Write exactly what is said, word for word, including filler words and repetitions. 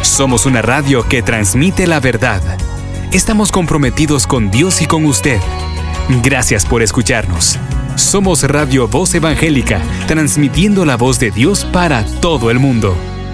Somos una radio que transmite la verdad. Estamos comprometidos con Dios y con usted. Gracias por escucharnos. Somos Radio Voz Evangélica, transmitiendo la voz de Dios para todo el mundo.